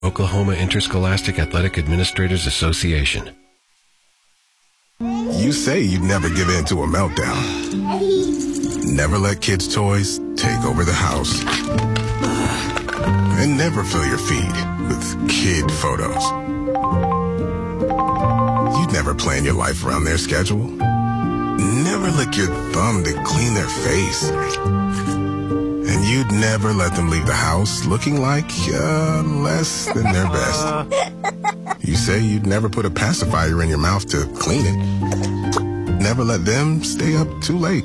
Oklahoma Interscholastic Athletic Administrators Association. You say you'd never give in to a meltdown. Never let kids' toys take over the house. And never fill your feed with kid photos. You'd never plan your life around their schedule. Never lick your thumb to clean their face. And you'd never let them leave the house looking like less than their best. You say you'd never put a pacifier in your mouth to clean it. Never let them stay up too late.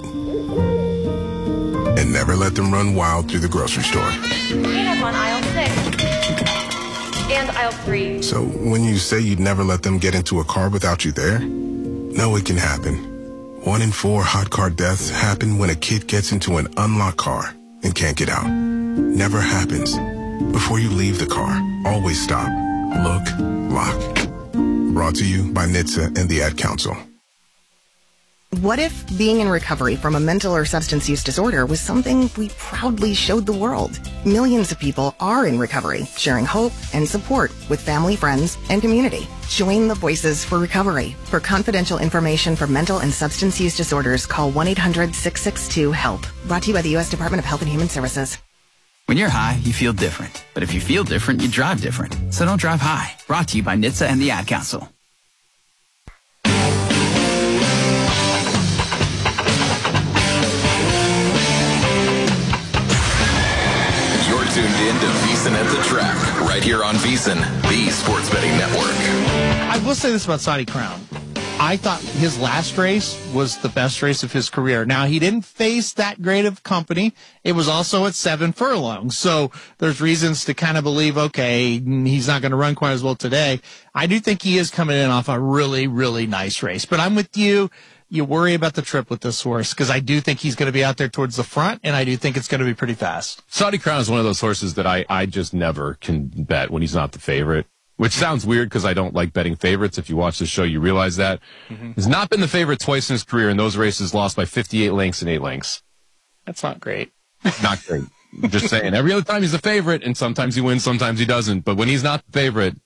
And never let them run wild through the grocery store. We have on aisle 6 and aisle 3. So when you say you'd never let them get into a car without you there, no, it can happen. 1 in 4 hot car deaths happen when a kid gets into an unlocked car and can't get out. Never happens. Before you leave the car, always stop, look, lock. Brought to you by NHTSA and the Ad Council. What if being in recovery from a mental or substance use disorder was something we proudly showed the world? Millions of people are in recovery, sharing hope and support with family, friends, and community. Join the Voices for Recovery. For confidential information for mental and substance use disorders, call 1-800-662-HELP. Brought to you by the U.S. Department of Health and Human Services. When you're high, you feel different. But if you feel different, you drive different. So don't drive high. Brought to you by NHTSA and the Ad Council. Tuned in to VEASAN at the Track, right here on VEASAN, the sports betting network. I will say this about Saudi Crown. I thought his last race was the best race of his career. Now, he didn't face that great of company. It was also at 7 furlongs. So there's reasons to kind of believe, okay, he's not going to run quite as well today. I do think he is coming in off a really, really nice race. But I'm with you. You worry about the trip with this horse because I do think he's going to be out there towards the front, and I do think it's going to be pretty fast. Saudi Crown is one of those horses that I just never can bet when he's not the favorite, which sounds weird because I don't like betting favorites. If you watch the show, you realize that. He's not been the favorite twice in his career, and those races lost by 58 lengths and 8 lengths. That's not great. Not great. I'm just saying. Every other time he's a favorite, and sometimes he wins, sometimes he doesn't. But when he's not the favorite,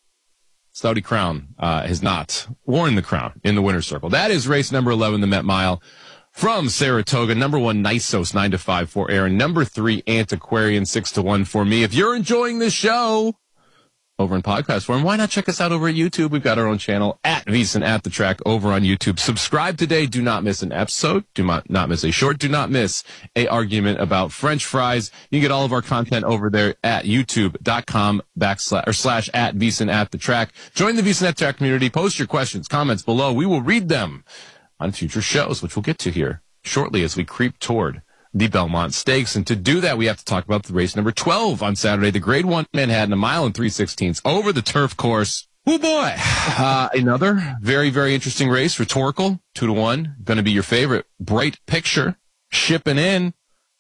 Saudi Crown has not worn the crown in the winner's circle. That is race number 11, the Met Mile from Saratoga. Number 1, Nisos, 9-5 for Aaron. Number 3, Antiquarian, 6-1 for me. If you're enjoying this show over in podcast form, why not check us out over at YouTube? We've got our own channel at VEASAN at the Track over on YouTube. Subscribe today. Do not miss an episode. Do not miss a short. Do not miss a argument about French fries. You can get all of our content over there at youtube.com// at VEASAN at the Track. Join the VEASAN at the Track community. Post your questions, comments below. We will read them on future shows, which we'll get to here shortly as we creep toward the Belmont Stakes. And to do that, we have to talk about the race number 12 on Saturday, the Grade 1 Manhattan, 1 mile and 3/16 over the turf course. Oh boy. Another very, very interesting race. Rhetorical, 2-1. Going to be your favorite. Bright Picture, shipping in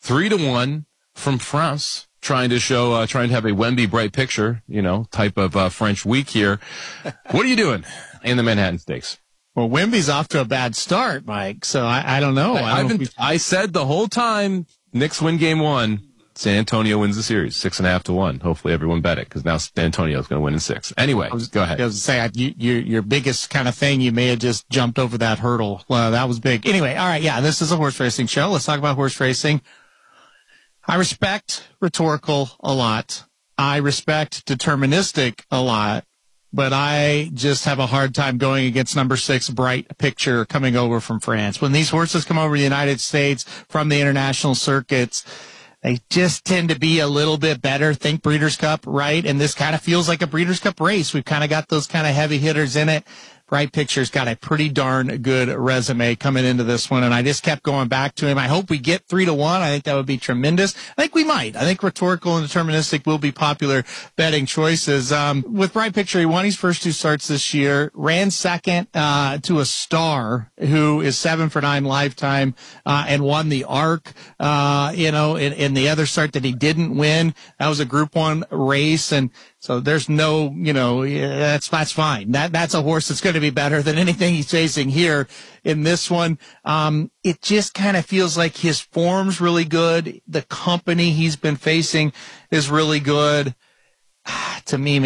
3-1 from France. Trying to have a Wemby Bright Picture, type of French week here. What are you doing in the Manhattan Stakes? Well, Wemby's off to a bad start, Mike, so I don't know. I said the whole time, Knicks win game 1, San Antonio wins the series, 6.5-1. Hopefully everyone bet it, because now San Antonio's going to win in 6. Anyway, go ahead. I was going to say, your biggest kind of thing, you may have just jumped over that hurdle. Well, that was big. Anyway, all right, yeah, this is a horse racing show. Let's talk about horse racing. I respect Rhetorical a lot. I respect Deterministic a lot. But I just have a hard time going against number 6, Bright Picture, coming over from France. When these horses come over to the United States from the international circuits, they just tend to be a little bit better. Think Breeders' Cup, right? And this kind of feels like a Breeders' Cup race. We've kind of got those kind of heavy hitters in it. Bright Picture's got a pretty darn good resume coming into this one, and I just kept going back to him. I hope we get 3-1. I think that would be tremendous. I think we might. I think Rhetorical and Deterministic will be popular betting choices. With Bright Picture, he won his first 2 starts this year, ran second to a Star, who is 7 for 9 lifetime, and won the ARC. In the other start that he didn't win, that was a Group 1 race, and so there's no, that's fine. That's a horse that's going to be better than anything he's chasing here in this one. It just kind of feels like his form's really good. The company he's been facing is really good. to me,